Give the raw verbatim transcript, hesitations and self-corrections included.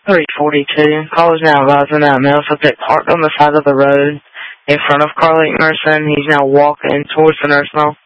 three forty-two. Call is now advising that a male subject parked on the side of the road in front of Carl Lake Nursing. He's now walking towards the nursing home.